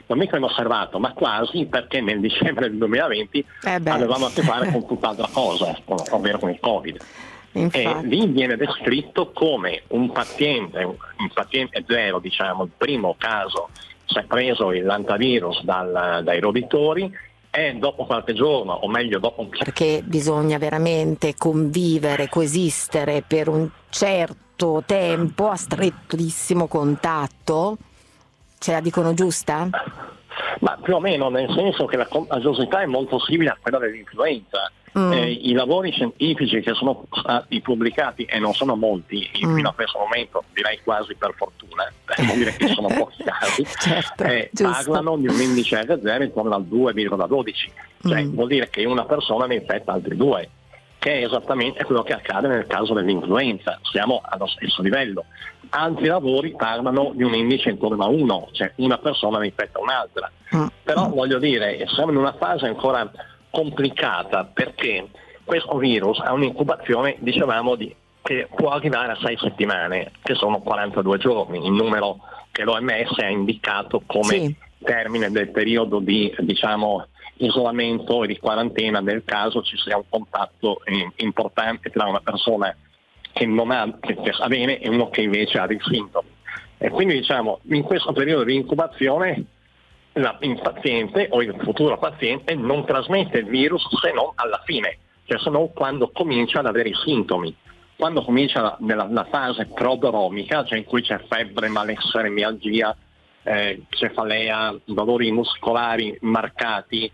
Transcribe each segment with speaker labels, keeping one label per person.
Speaker 1: non mica inosservato, ma quasi, perché nel dicembre del 2020 avevamo a che fare con tutt'altra cosa, ovvero con il Covid. E lì viene descritto come un paziente zero, diciamo, il primo caso si è preso il l'antivirus dai roditori, e dopo qualche giorno, o meglio dopo...
Speaker 2: Perché bisogna veramente convivere, coesistere per un certo tempo a strettissimo contatto, ce la dicono giusta?
Speaker 1: Ma più o meno, nel senso che la contagiosità è molto simile a quella dell'influenza. I lavori scientifici che sono stati pubblicati, e non sono molti fino a questo momento, direi quasi per fortuna, vuol dire che sono pochi casi, parlano di un indice R0 intorno al 2,12, cioè vuol dire che una persona ne infetta altri due, che è esattamente quello che accade nel caso dell'influenza, siamo allo stesso livello. Altri lavori parlano di un indice intorno a 1, cioè una persona ne infetta un'altra. Però voglio dire, siamo in una fase ancora complicata, perché questo virus ha un'incubazione, dicevamo, che può arrivare a 6 settimane, che sono 42 giorni, il numero che l'OMS ha indicato come termine del periodo di, diciamo, isolamento e di quarantena nel caso ci sia un contatto importante tra una persona che non ha, che sta bene, e uno che invece ha dei sintomi. E quindi, diciamo, in questo periodo di incubazione il paziente o il futuro paziente non trasmette il virus se non alla fine, cioè se non quando comincia ad avere i sintomi. Quando comincia la fase prodromica, cioè in cui c'è febbre, malessere, mialgia, cefalea, dolori muscolari marcati,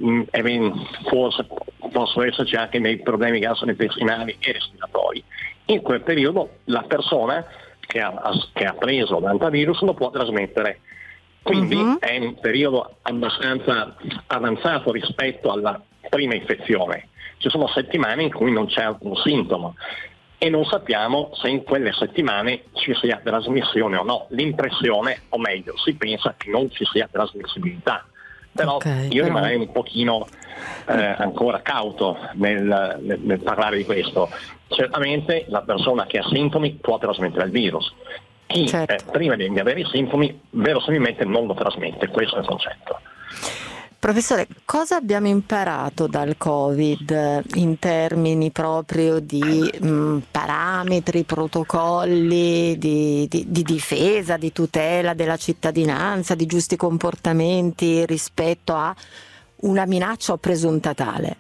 Speaker 1: forse possono esserci anche dei problemi gastrointestinali e respiratori. In quel periodo la persona che ha preso l'antivirus lo può trasmettere. Quindi è un periodo abbastanza avanzato rispetto alla prima infezione. Ci sono settimane in cui non c'è alcun sintomo e non sappiamo se in quelle settimane ci sia trasmissione o no. L'impressione, o meglio, si pensa che non ci sia trasmissibilità. Però io rimarrei un pochino ancora cauto nel parlare di questo. Certamente la persona che ha sintomi può trasmettere il virus. Chi prima di avere i sintomi verosimilmente non lo trasmette, questo è il concetto.
Speaker 2: Professore, cosa abbiamo imparato dal Covid in termini proprio di parametri, protocolli, di difesa, di tutela della cittadinanza, di giusti comportamenti rispetto a una minaccia o presunta tale?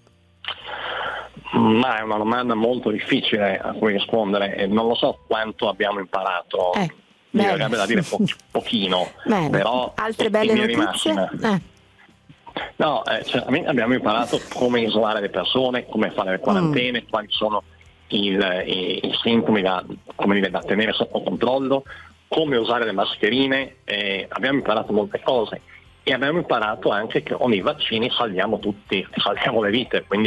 Speaker 1: Ma è una domanda molto difficile a cui rispondere e non lo so quanto abbiamo imparato. Mi verrebbe da dire pochino, però
Speaker 2: altre belle notizie?
Speaker 1: No, certamente abbiamo imparato come isolare le persone, come fare le quarantene, quali sono i sintomi da tenere sotto controllo, come usare le mascherine, abbiamo imparato molte cose. E abbiamo imparato anche che con i vaccini salviamo le vite, quindi